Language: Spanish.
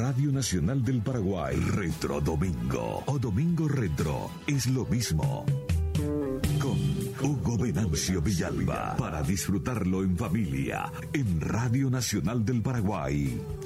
Radio Nacional del Paraguay. Retro Domingo o Domingo Retro es lo mismo. Con Hugo Venancio Villalba, para disfrutarlo en familia en Radio Nacional del Paraguay.